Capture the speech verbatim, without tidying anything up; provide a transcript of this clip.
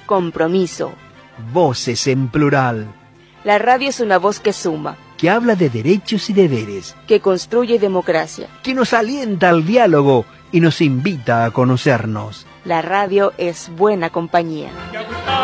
compromiso. Voces en plural. La radio es una voz que suma, Que habla de derechos y deberes. que construye democracia. Que nos alienta al diálogo y nos invita a conocernos. La radio es buena compañía.